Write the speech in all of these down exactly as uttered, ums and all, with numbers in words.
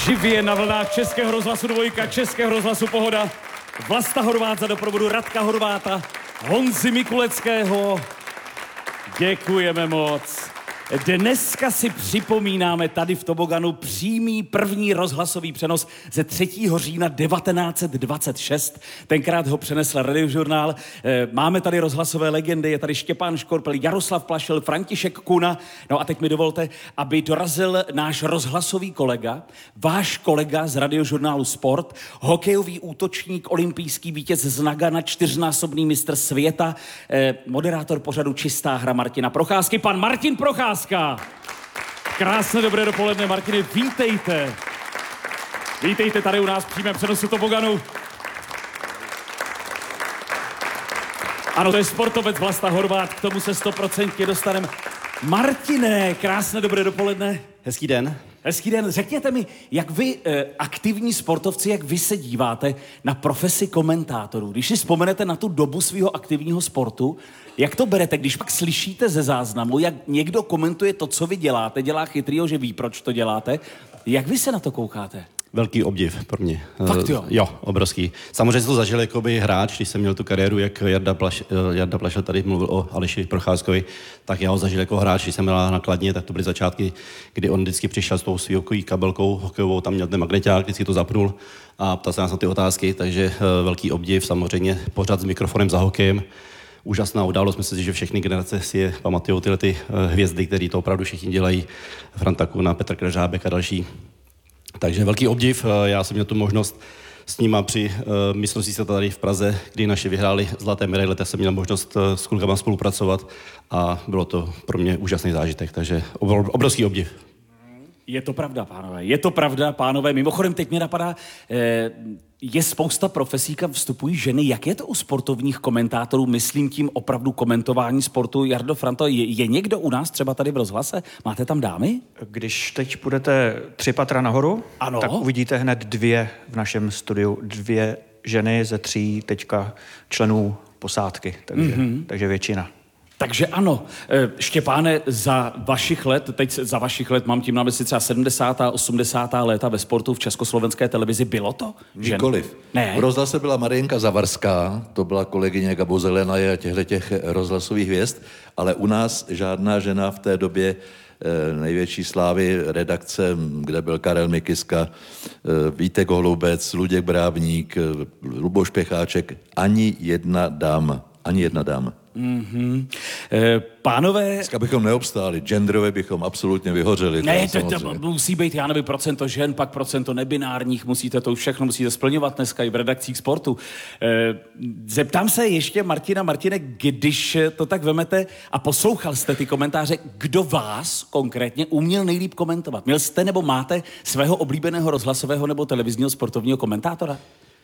živě na vlnách Českého rozhlasu Dvojka, Českého rozhlasu Pohoda. Vlasta Horvát za doprovodu Radka Horváta, Honzy Mikuleckého. Děkujeme moc. Dneska si připomínáme tady v Toboganu přímý první rozhlasový přenos ze třetího října devatenáct set dvacet šest. Tenkrát ho přenesl Radiožurnál. Máme tady rozhlasové legendy, je tady Štěpán Škorpel, Jaroslav Plašil, František Kuna. No a teď mi dovolte, aby dorazil náš rozhlasový kolega, váš kolega z Radiožurnálu Sport, hokejový útočník, olympijský vítěz z Nagana, čtyřnásobný mistr světa, moderátor pořadu Čistá hra Martina Procházky, pan Martin Procházka. Krásné dobré dopoledne, Martine, vítejte. Vítejte tady u nás v přímém přenosu Toboganu. Ano, to je sportovec Vlasta Horvát, k tomu se stoprocentně dostaneme. Martine, krásné dobré dopoledne. Hezký den. Hezký den. Řekněte mi, jak vy, eh, aktivní sportovci, jak vy se díváte na profesi komentátorů? Když si vzpomenete na tu dobu svého aktivního sportu, jak to berete, když pak slyšíte ze záznamu, jak někdo komentuje to, co vy děláte, dělá chytrýho, že ví, proč to děláte, jak vy se na to koukáte? Velký obdiv pro mě. Fakt jo? Jo, obrovský. Samozřejmě jsem to zažil jako by hráč, když jsem měl tu kariéru, jak Jarda, Plaš, Jarda Plašil tady mluvil o Aleši Procházkovi, tak já ho zažil jako hráč, když jsem byl na Kladně, tak to byly začátky, kdy on vždycky přišel s tou svou kabelkou hokejovou, tam měl ten magneťák, vždycky to zapnul a ptal se nás na ty otázky, takže velký obdiv, samozřejmě pořád s mikrofonem za hokejem. Úžasná událost, myslím si, že všechny generace si je pamatujou tyhle ty hvězdy, které to opravdu všichni dělají, Franta Kuna, Petr Krežábek a další. Takže velký obdiv, já jsem měl tu možnost s nima při uh, mistrovství světa tady v Praze, kdy naši vyhráli zlaté medaile, tak jsem měl možnost uh, s klukama spolupracovat a bylo to pro mě úžasný zážitek, takže obrovský obdiv. Je to pravda, pánové, je to pravda, pánové. Mimochodem, teď mě napadá, eh, je spousta profesí, kam vstupují ženy. Jak je to u sportovních komentátorů? Myslím tím opravdu komentování sportu. Jardo, Franto, je, je někdo u nás třeba tady v rozhlase? Máte tam dámy? Když teď půjdete tři patra nahoru, ano, tak uvidíte hned dvě v našem studiu. Dvě ženy ze tří teďka členů posádky, takže, mm-hmm. takže většina. Takže ano, Štěpáne, za vašich let, teď za vašich let mám tím na mysli třeba sedmdesátá, osmdesátá léta ve sportu v československé televizi, bylo to? Nikoliv. Ne. V rozhlase byla Marienka Zavarská, to byla kolegyně Gabo Zelenaje a těchto těch rozhlasových hvězd, ale u nás žádná žena v té době největší slávy redakce, kde byl Karel Mikiska, Vítek Holubec, Luděk Brávník, Luboš Pěcháček, ani jedna dáma, ani jedna dáma. Mm-hmm. E, pánové... Dneska bychom neobstáli, genderově bychom absolutně vyhořeli. Ne, to, to, to musí být, já nevím, procento žen, pak procento nebinárních, musíte to všechno, musíte splňovat dneska i v redakcích sportu. E, zeptám se ještě Martina, Martine, když to tak vemete a poslouchal jste ty komentáře, kdo vás konkrétně uměl nejlíp komentovat? Měl jste nebo máte svého oblíbeného rozhlasového nebo televizního sportovního komentátora?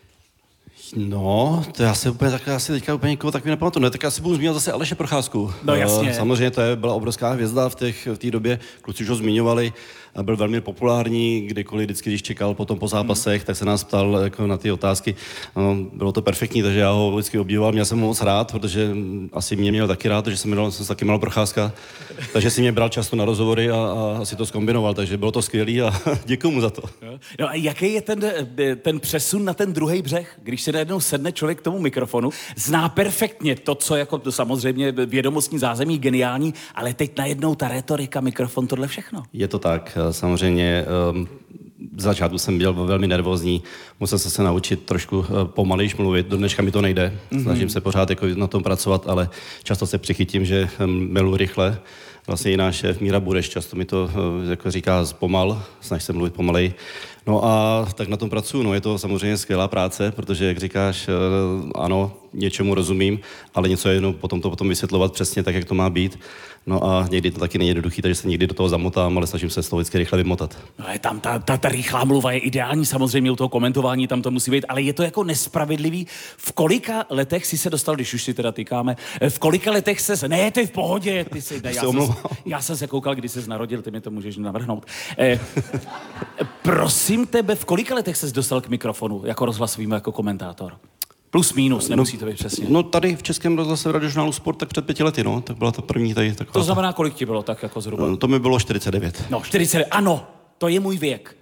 No, to já se úplně tak, asi teďka úplně nikoho tak nepamatuju. Ne, tak já si budu zmínit zase Aleše Procházku. No jasně. Samozřejmě to je, byla obrovská hvězda v, těch, v té době, kluci už ho zmiňovali, a byl velmi populární, kdykoliv, vždycky, když čekal potom po zápasech, hmm. tak se nás ptal jako na ty otázky. No, bylo to perfektní, takže já ho vždycky obdivoval. Měl jsem ho moc rád, protože asi mě měl taky rád, protože jsem, měl, jsem taky měl Procházka, takže si mě bral často na rozhovory a, a asi to zkombinoval, takže bylo to skvělý a děkuju mu za to. No a jaký je ten, ten přesun na ten druhý břeh, když se najednou sedne člověk k tomu mikrofonu, zná perfektně to, co jako to samozřejmě vědomostní zázemí geniální, ale teď najednou ta retorika, mikrofon, tohle všechno. Je to tak. Samozřejmě v začátku jsem byl velmi nervózní, musel jsem se naučit trošku pomalejš mluvit, do dneška mi to nejde, mm-hmm. snažím se pořád jako na tom pracovat, ale často se přichytím, že melu rychle. Vlastně i náš šéf Míra Bureš často mi to jako říká pomal, snaž se mluvit pomalej. No a tak na tom pracuji, no je to samozřejmě skvělá práce, protože jak říkáš, ano, něčemu rozumím, ale něco je jenom potom to potom vysvětlovat přesně tak, jak to má být. No a někdy to taky není jednoduchý, takže se někdy do toho zamotám, ale snažím se slovicky rychle vymotat. No je tam ta, ta, ta rychlá mluva je ideální, samozřejmě u toho komentování tam to musí být, ale je to jako nespravedlivý. V kolika letech si se dostal, když už si teda týkáme, v kolika letech se... Ne, ty v pohodě, ty si... Ne, já, jsem, já jsem se koukal, když jsi narodil, ty mi to můžeš navrhnout. Eh, prosím tebe, v kolika letech ses dostal k mikrofonu jako rozhlasovým, jako komentátor? Plus, minus, nemusí to být přesně. No tady v Českém rozhlase v Radiožurnálu Sport tak před pěti lety, no, tak byla ta první tady taková. To znamená, kolik ti bylo tak jako zhruba? No, to mi bylo čtyřicet devět. No, čtyřicet, ano, to je můj věk.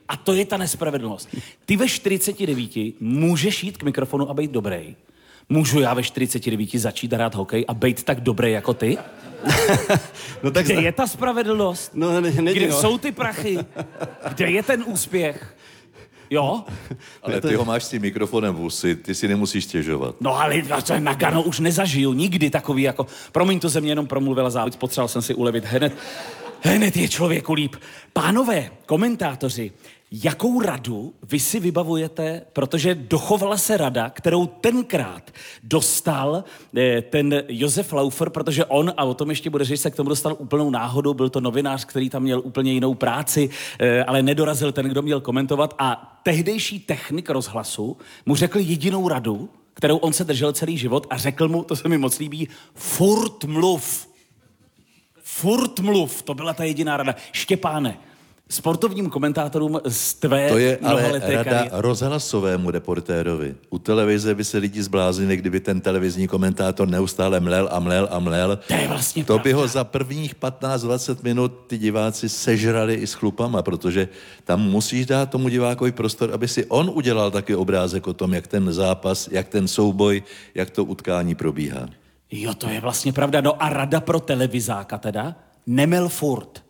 A to je ta nespravedlnost. Ty ve čtyřiceti devíti můžeš jít k mikrofonu a být dobrý. Můžu já ve čtyřiceti devíti začít hrát hokej a být tak dobrý jako ty? No tak Kde zna... je ta spravedlnost? No, ne, ne, Kde no. jsou ty prachy? Kde je ten úspěch? Jo? Ale ty ho máš s tím mikrofonem v usi, ty si nemusíš stěžovat. No ale to na Gano už nezažiju nikdy takový jako, promiň, to ze mě jenom promluvila závěc, potřeboval jsem si ulevit hned. Hned je člověku líp. Pánové, komentátoři, jakou radu vy si vybavujete, protože dochovala se rada, kterou tenkrát dostal eh, ten Josef Laufer, protože on, a o tom ještě bude říct, se k tomu dostal úplnou náhodou, byl to novinář, který tam měl úplně jinou práci, eh, ale nedorazil ten, kdo měl komentovat a tehdejší technik rozhlasu mu řekl jedinou radu, kterou on se držel celý život a řekl mu, to se mi moc líbí, furt mluv. Furt mluv, to byla ta jediná rada. Štěpáne, sportovním komentátorům z tvé To je ale mnohaleté rada kariéry. rozhlasovému reportérovi. U televize by se lidi zbláznili, kdyby ten televizní komentátor neustále mlel a mlel a mlel. To je vlastně To by pravda. ho za prvních patnáct dvacet minut ty diváci sežrali i s chlupama, protože tam musíš dát tomu divákovi prostor, aby si on udělal taky obrázek o tom, jak ten zápas, jak ten souboj, jak to utkání probíhá. Jo, to je vlastně pravda. No a rada pro televizáka teda? Nemel furt.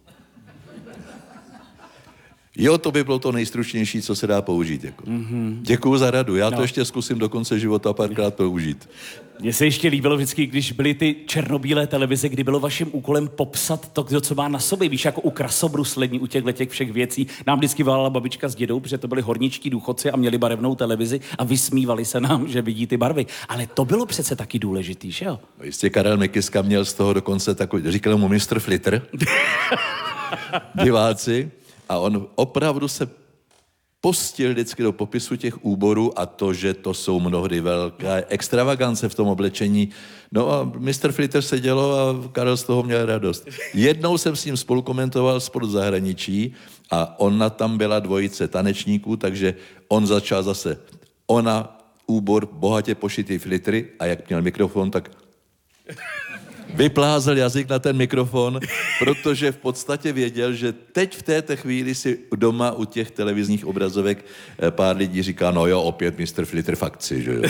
Jo, to by bylo to nejstručnější, co se dá použít. Jako. Mm-hmm. Děkuju za radu. Já no. to ještě zkusím do konce života párkrát použít. Mně se ještě líbilo vždycky, když byly ty černobílé televize, kdy bylo vaším úkolem popsat to, kdo co má na sobě. Víš, jako u krasobruslení, u těchto těch všech věcí. Nám vždycky volala babička s dědou, protože to byli horničtí důchodci a měli barevnou televizi a vysmívali se nám, že vidí ty barvy. Ale to bylo přece taky důležitý, že jo? No jistě Karel Mikiska měl z toho dokonce takový, říkal mu mistr Flitter, diváci, a on opravdu se pustil vždycky do popisu těch úborů a to, že to jsou mnohdy velké extravagance v tom oblečení. No a mistr Flitter sedělo a Karel z toho měl radost. Jednou jsem s ním spolukomentoval sport v zahraničí a ona tam byla dvojice tanečníků, takže on začal zase. Ona úbor bohatě pošitý flitry a jak měl mikrofon, tak vyplázel jazyk na ten mikrofon, protože v podstatě věděl, že teď v této chvíli si doma u těch televizních obrazovek pár lidí říká, no jo, opět mistr Flitter fakci, že jo.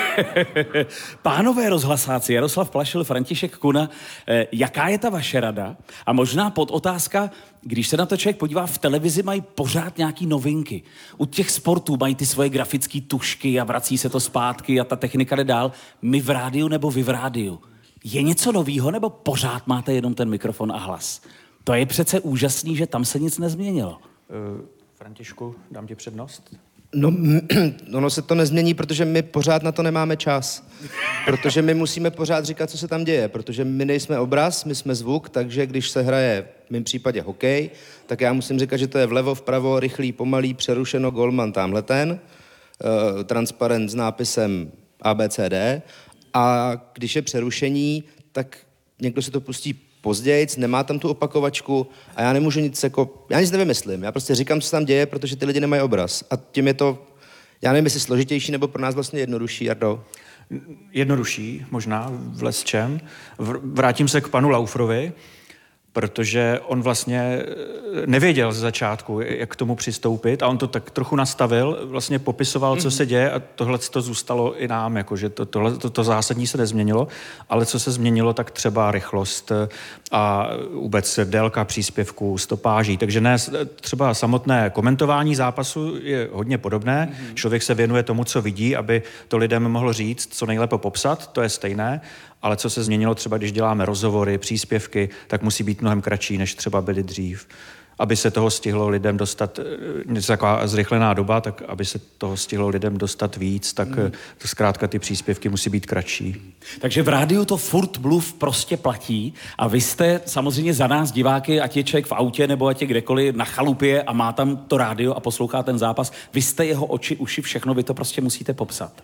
Pánové rozhlasáci, Jaroslav Plašil, František Kuna, eh, jaká je ta vaše rada? A možná podotázka, když se na to člověk podívá, v televizi mají pořád nějaký novinky. U těch sportů mají ty svoje grafické tušky a vrací se to zpátky a ta technika jde dál. My v rádiu nebo vy v rádiu? Je něco novýho, nebo pořád máte jenom ten mikrofon a hlas? To je přece úžasný, že tam se nic nezměnilo. Uh, Františku, dám ti přednost. No, ono se to nezmění, protože my pořád na to nemáme čas. Protože my musíme pořád říkat, co se tam děje. Protože my nejsme obraz, my jsme zvuk, takže když se hraje v mém případě hokej, tak já musím říkat, že to je vlevo, vpravo, rychlý, pomalý, přerušeno, golman, tamhle ten, uh, transparent s nápisem A B C D. A když je přerušení, tak někdo si to pustí pozdějc, nemá tam tu opakovačku a já nemůžu nic jako, já nic nevymyslím, já prostě říkám, co se tam děje, protože ty lidi nemají obraz a tím je to, já nevím, jestli složitější nebo pro nás vlastně jednodušší, Jardo. Jednodušší, možná v lesčem. Vrátím se k panu Laufrovi, protože on vlastně nevěděl z začátku, jak k tomu přistoupit a on to tak trochu nastavil, vlastně popisoval, co se děje a tohle to zůstalo i nám, jakože to, tohle, to, to zásadní se nezměnilo, ale co se změnilo, tak třeba rychlost a vůbec délka příspěvků, stopáží, takže ne, třeba samotné komentování zápasu je hodně podobné, mm-hmm. Člověk se věnuje tomu, co vidí, aby to lidem mohl říct, co nejlépe popsat, to je stejné, ale co se změnilo třeba, když děláme rozhovory, příspěvky, tak musí být mnohem kratší, než třeba byly dřív. Aby se toho stihlo lidem dostat, taková zrychlená doba, tak aby se toho stihlo lidem dostat víc, tak mm. to zkrátka ty příspěvky musí být kratší. Takže v rádiu to furt mluv prostě platí a vy jste samozřejmě za nás diváky, ať je člověk v autě nebo ať je kdekoliv na chalupě a má tam to rádio a poslouchá ten zápas, vy jste jeho oči, uši, všechno, vy to prostě musíte popsat.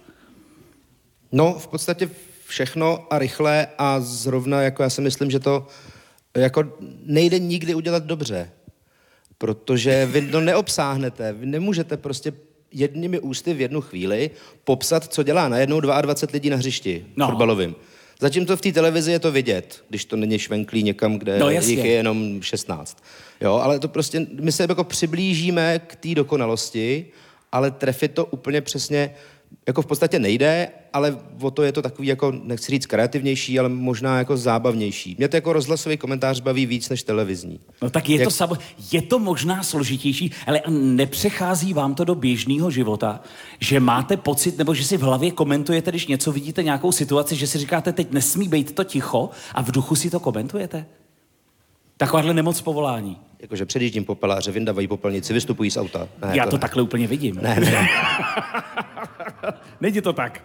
No, v podstatě všechno a rychle a zrovna, jako já si myslím, že to jako nejde nikdy udělat dobře, protože vy to neobsáhnete, vy nemůžete prostě jednými ústy v jednu chvíli popsat, co dělá najednou dvacet dva lidí na hřišti no. fotbalovým. Zatímco v té televizi je to vidět, když to není švenklý někam, kde No, jich je jenom šestnáct. Jo, ale to prostě, my se jako přiblížíme k té dokonalosti, ale trefit to úplně přesně, jako v podstatě nejde, ale o to je to takový, jako, nechci říct kreativnější, ale možná jako zábavnější. Mě to jako rozhlasový komentář baví víc než televizní. No tak je, Jak... to, sam... je to možná složitější, ale nepřechází vám to do běžného života, že máte pocit, nebo že si v hlavě komentujete, když něco vidíte, nějakou situaci, že si říkáte, teď nesmí být to ticho a v duchu si to komentujete? Takováhle nemoc povolání. Jakože předjíždím popeláře, vyndávají popelnici, vystupují z auta. Ne, Já to, to ne. takhle úplně vidím. Ne, ne. Není to tak.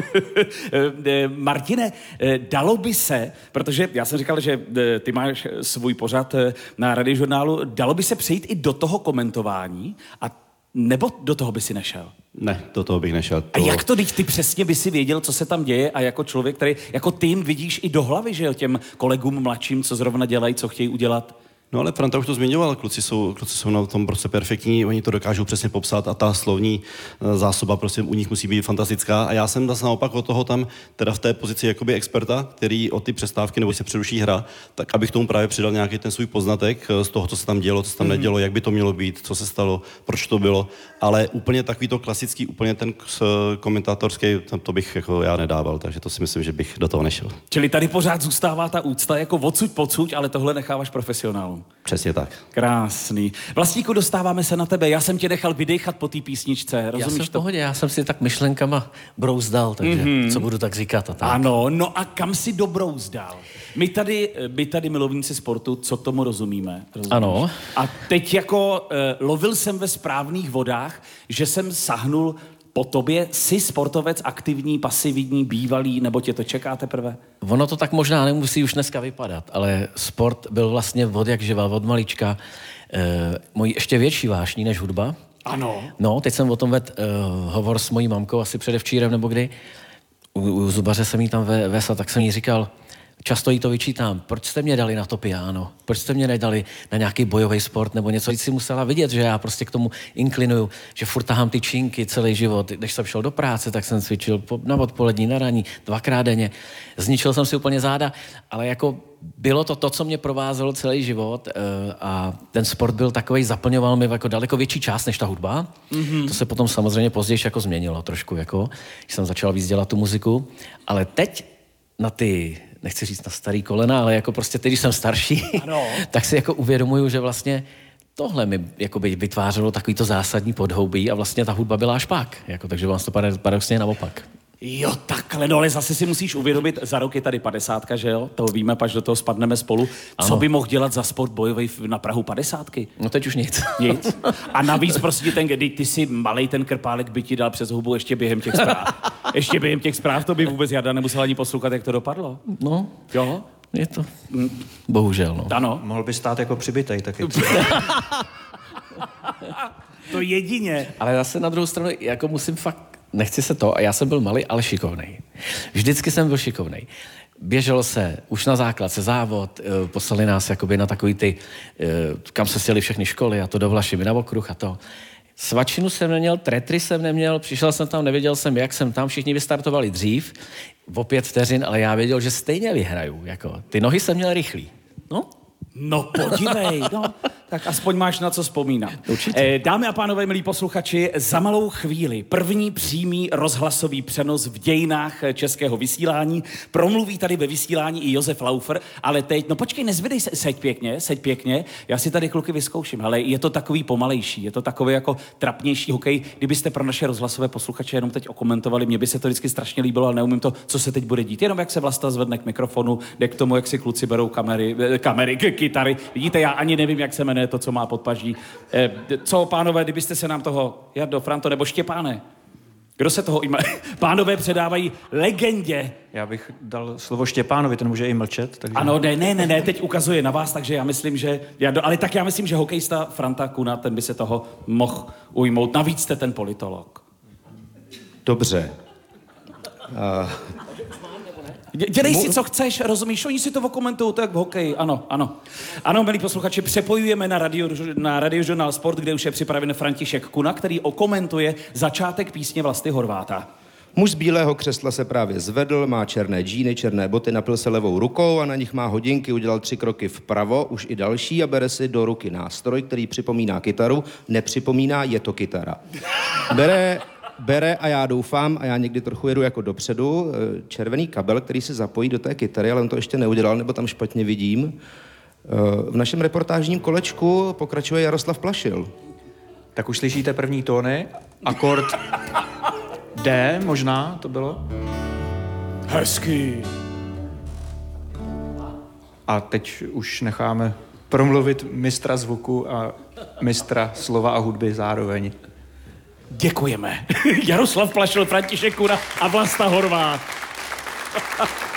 Martine, dalo by se, protože já jsem říkal, že ty máš svůj pořad na Radiožurnálu, dalo by se přejít i do toho komentování, a nebo do toho by si nešel? Ne, do toho bych nešel. To... A jak to, když ty přesně by si věděl, co se tam děje a jako člověk, který jako tým vidíš i do hlavy, že jo, těm kolegům mladším, co zrovna dělají, co chtějí udělat? No ale Franta už to zmiňoval, kluci jsou, kluci jsou na tom prostě perfektní, oni to dokážou přesně popsat a ta slovní zásoba prostě u nich musí být fantastická. A já jsem zase naopak od toho tam, teda v té pozici jakoby experta, který o ty přestávky nebo se přeruší hra, tak abych tomu právě přidal nějaký ten svůj poznatek z toho, co se tam dělo, co se tam mm-hmm. nedělo, jak by to mělo být, co se stalo, proč to bylo. Ale úplně takový to klasický, úplně ten komentátorský, to bych jako já nedával, takže to si myslím, že bych do toho nešel. Čili tady pořád zůstává ta úcta jako odsuť pocud, ale tohle necháváš profesionálům. Přesně tak. Krásný. Vlastníku, dostáváme se na tebe. Já jsem tě nechal vydechat po té písničce. Rozumíš Já jsem v to? pohodě, já jsem si tak myšlenkama brouzdal, takže mm-hmm. co budu tak říkat a tak. Ano, no a kam si dobrouzdal? My tady, my tady milovníci sportu, co tomu rozumíme? Rozumíš? Ano. A teď jako uh, lovil jsem ve správných vodách, že jsem sahnul po tobě. Jsi sportovec aktivní, pasivní, bývalý, nebo tě to čeká teprve? Ono to tak možná nemusí už dneska vypadat, ale sport byl vlastně od jak živa, od malička eh, můj ještě větší vášní než hudba. Ano. No, teď jsem o tom vedl uh, hovor s mojí mamkou asi předevčírem nebo kdy. U, u zubaře jsem jí tam ve, vesel, tak jsem jí říkal, často jí to vyčítám, proč jste mě dali na to piano, proč jste mě nedali na nějaký bojový sport nebo něco. Teď si musela vidět, že já prostě k tomu inklinuju, že furt tahám ty činky celý život. Když jsem šel do práce, tak jsem cvičil na odpolední, na raní, dvakrát denně. Zničil jsem si úplně záda, ale jako bylo to to, co mě provázelo celý život a ten sport byl takovej, zaplňoval mi jako daleko větší část než ta hudba. Mm-hmm. To se potom samozřejmě později jako změnilo trošku, jako, když jsem začal víc dělat tu muziku. Ale teď na ty, nechci říct na starý kolena, ale jako prostě teď, když jsem starší, tak si jako uvědomuju, že vlastně tohle mi jakoby vytvářelo takový to zásadní podhoubí a vlastně ta hudba byla až pak. Jako, takže vás to paradoxně naopak. Jo, takhle, no ale zase si musíš uvědomit, za rok je tady padesátka, že jo? To víme, až do toho spadneme spolu. Co Ano. by mohl dělat za sport bojový na prahu padesátky? No teď už nic. Nic. A navíc prostě ten, kdy ty si malej ten krpálek by ti dal přes hubu ještě během těch zpráv. Ještě během těch zpráv to by vůbec Jarda nemusela ani poslouchat, jak to dopadlo. No, Jo? je to, bohužel, no. Ano. Mohl by stát jako přibitej taky. To jedině. Ale zase na druhou stranu, jako musím fakt, nechci se to, a já jsem byl malý, ale šikovnej. Vždycky jsem byl šikovnej. Běželo se už na základce závod, poslali nás jakoby na takový ty, kam se sjeli všechny školy a to do Vlašimi na okruh a to. Svačinu jsem neměl, tretry jsem neměl, přišel jsem tam, nevěděl jsem, jak jsem tam, všichni vystartovali dřív, o pět vteřin, ale já věděl, že stejně vyhraju. Jako. Ty nohy jsem měl rychlý. No, No podívej, no. Tak aspoň máš na co vzpomínat. Určitě. Eh, dámy a pánové, milí posluchači, za malou chvíli první přímý rozhlasový přenos v dějinách českého vysílání. Promluví tady ve vysílání i Josef Laufer, ale teď, no počkej, nezvedej se, seď pěkně, seď pěkně, já si tady kluky vyzkouším, ale je to takový pomalejší, je to takový jako trapnější hokej. Kdybyste pro naše rozhlasové posluchače jenom teď okomentovali, mně by se to vždycky strašně líbilo, ale neumím to, co se teď bude dít. Jenom jak se Vlasta zvedne k mikrofonu, jde k tomu, jak si kluci berou kamery, kamery, kytary. Vidíte, já ani nevím, jak se jmenuje to, co má podpaží. Eh, co, pánové, kdybyste se nám toho, Jardo, Franto nebo Štěpáne, kdo se toho ima... Pánové předávají legendě. Já bych dal slovo Štěpánovi, ten může i mlčet. Takže... Ano, ne, ne, ne, ne, teď ukazuje na vás, takže já myslím, že... Jardo, ale tak já myslím, že hokejista Franta Kuna, ten by se toho mohl ujmout. Navíc jste ten politolog. Dobře. Uh, Dě- Dělej si, co chceš, rozumíš? Oni si to okomentují, tak v hokeji, ano, ano. Ano, milí posluchači, přepojujeme na, radio, na Radiožurnál Sport, kde už je připraven František Kuna, který okomentuje začátek písně Vlasty Horváta. Muž z bílého křesla se právě zvedl, má černé džíny, černé boty, napil se levou rukou a na nich má hodinky, udělal tři kroky vpravo, už i další a bere si do ruky nástroj, který připomíná kytaru, nepřipomíná, je to kytara. Bere, bere a já doufám, a já někdy trochu jedu jako dopředu, červený kabel, který se zapojí do té kytary, ale on to ještě neudělal, nebo tam špatně vidím. V našem reportážním kolečku pokračuje Jaroslav Plašil. Tak už slyšíte první tóny, akord D možná to bylo. Hezký. A teď už necháme promluvit mistra zvuku a mistra slova a hudby zároveň. Děkujeme. Jaroslav Plašil, František Kůra a Vlasta Horvát.